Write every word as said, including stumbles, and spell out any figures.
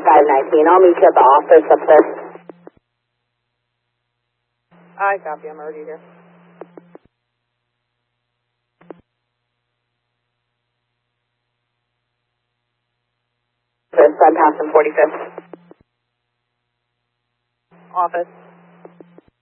five nineteen. I'll meet you at the office up there. I copy. I'm already here. I'm passing forty-fifth. Office.